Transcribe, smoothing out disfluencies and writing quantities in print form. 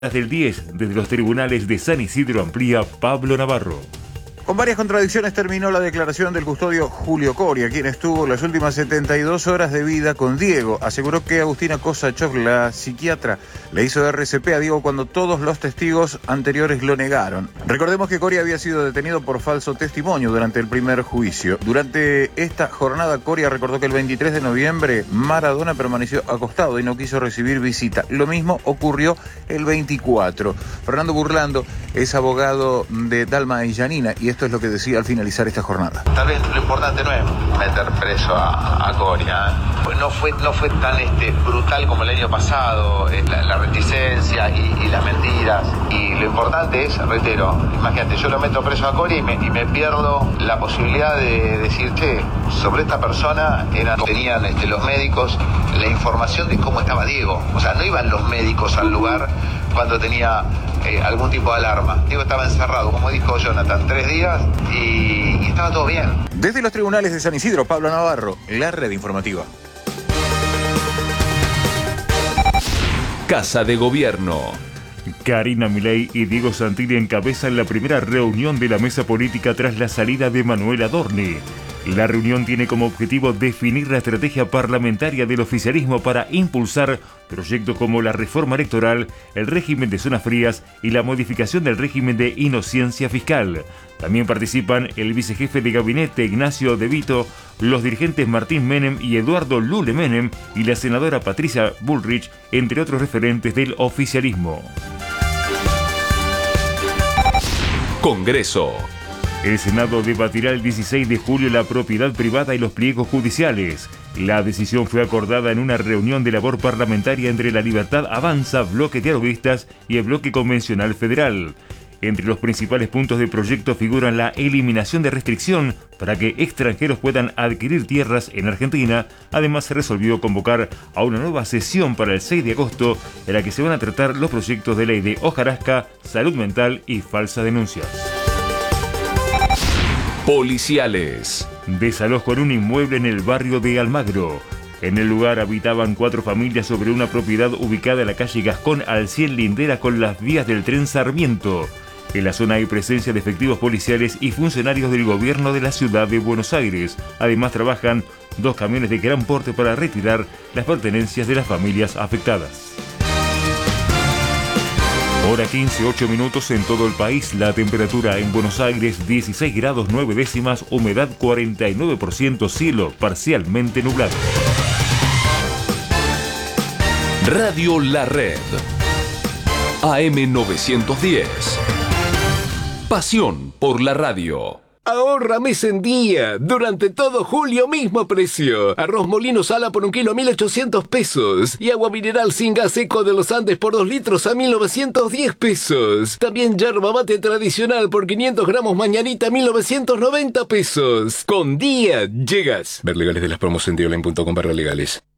del 10 desde los tribunales de San Isidro amplía Pablo Navarro. Con varias contradicciones terminó la declaración del custodio Julio Coria, quien estuvo las últimas 72 horas de vida con Diego. Aseguró que Agustina Kosachov, la psiquiatra, le hizo RCP a Diego cuando todos los testigos anteriores lo negaron. Recordemos que Coria había sido detenido por falso testimonio durante el primer juicio. Durante esta jornada, Coria recordó que el 23 de noviembre Maradona permaneció acostado y no quiso recibir visita. Lo mismo ocurrió el 24. Fernando Burlando es abogado de Dalma y Janina y esto es lo que decía al finalizar esta jornada. Tal vez lo importante no es meter preso a Coria. No fue tan brutal como el año pasado, la reticencia y las mentiras. Y lo importante es, reitero, imagínate, yo lo meto preso a Coria y me pierdo la posibilidad de decir, sobre esta persona tenían los médicos la información de cómo estaba Diego. O sea, no iban los médicos al lugar cuando tenía algún tipo de alarma. Diego estaba encerrado, como dijo Jonathan, 3 días y estaba todo bien. Desde los tribunales de San Isidro, Pablo Navarro, la red informativa. Casa de Gobierno. Karina Milei y Diego Santilli encabezan la primera reunión de la mesa política tras la salida de Manuel Adorni. La reunión tiene como objetivo definir la estrategia parlamentaria del oficialismo para impulsar proyectos como la reforma electoral, el régimen de zonas frías y la modificación del régimen de inocencia fiscal. También participan el vicejefe de gabinete Ignacio De Vito, los dirigentes Martín Menem y Eduardo Lule Menem y la senadora Patricia Bullrich, entre otros referentes del oficialismo. Congreso. El Senado debatirá el 16 de julio la propiedad privada y los pliegos judiciales. La decisión fue acordada en una reunión de labor parlamentaria entre La Libertad Avanza, Bloque Dialoguistas y el Bloque Convencional Federal. Entre los principales puntos del proyecto figuran la eliminación de restricción para que extranjeros puedan adquirir tierras en Argentina. Además, se resolvió convocar a una nueva sesión para el 6 de agosto en la que se van a tratar los proyectos de ley de hojarasca, salud mental y falsas denuncias. Policiales. Desalojo en un inmueble en el barrio de Almagro. En el lugar habitaban 4 familias sobre una propiedad ubicada en la calle Gascón al 100 lindera con las vías del tren Sarmiento. En la zona hay presencia de efectivos policiales y funcionarios del gobierno de la ciudad de Buenos Aires. Además trabajan 2 camiones de gran porte para retirar las pertenencias de las familias afectadas. Hora 15, 8 minutos en todo el país. La temperatura en Buenos Aires 16 grados 9 décimas, humedad 49%, cielo parcialmente nublado. Radio La Red. AM 910. Pasión por la radio. Ahorra mes en día. Durante todo julio, mismo precio. Arroz Molino Sala por 1 kilo, 1.800 pesos. Y agua mineral sin gas Eco de los Andes por 2 litros a 1.910 pesos. También yerba mate tradicional por 500 gramos mañanita, 1.990 pesos. Con día llegas. Ver legales de las promos en dioline.com/legales.